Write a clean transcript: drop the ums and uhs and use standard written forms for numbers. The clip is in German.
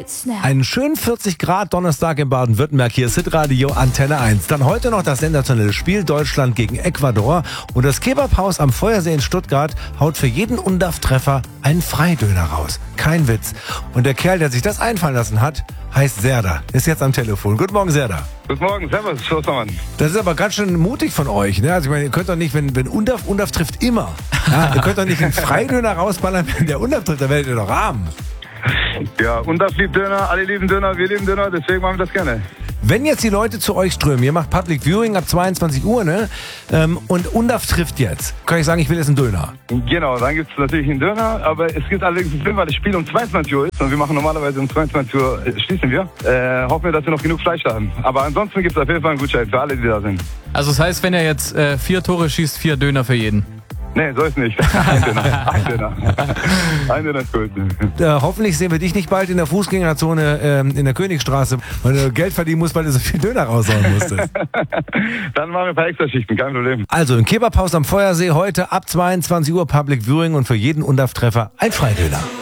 Hits now. Einen schönen 40 Grad Donnerstag in Baden-Württemberg. Hier ist Hitradio Antenne 1. Dann heute noch das sensationelle Spiel Deutschland gegen Ecuador. Und das Kebabhaus am Feuersee in Stuttgart haut für jeden UNDAF-Treffer einen Freidöner raus. Kein Witz. Und der Kerl, der sich das einfallen lassen hat, heißt Serdar. Ist jetzt am Telefon. Guten Morgen, Serdar. Guten Morgen, servus, Schlossmann. Das ist aber ganz schön mutig von euch. Ne? Also ich meine, ihr könnt doch nicht, wenn UNDAF trifft immer. Ja, ihr könnt doch nicht einen Freidöner rausballern, wenn der UNDAF trifft, da werdet ihr doch arm. Ja, UNDAF liebt Döner, alle lieben Döner, wir lieben Döner, deswegen machen wir das gerne. Wenn jetzt die Leute zu euch strömen, ihr macht Public Viewing ab 22 Uhr, ne? Und UNDAF trifft jetzt, kann ich sagen, ich will jetzt einen Döner. Genau, dann gibt es natürlich einen Döner, aber es gibt allerdings einen Film, weil das Spiel um 22 Uhr ist und wir machen normalerweise um 22 Uhr, schließen wir. Hoffen wir, dass wir noch genug Fleisch haben. Aber ansonsten gibt es auf jeden Fall einen Gutschein für alle, die da sind. Also das heißt, wenn er jetzt 4 Tore schießt, 4 Döner für jeden? Nee, so ist nicht. Ein Döner. Ein Döner ist gut. Hoffentlich sehen wir dich nicht bald in der Fußgängerzone in der Königstraße, weil du Geld verdienen musst, weil du so viel Döner raushauen musstest. Dann machen wir ein paar Extraschichten, kein Problem. Also im Kebabhaus am Feuersee heute ab 22 Uhr Public Viewing und für jeden UNDAF-Treffer ein Freidöner.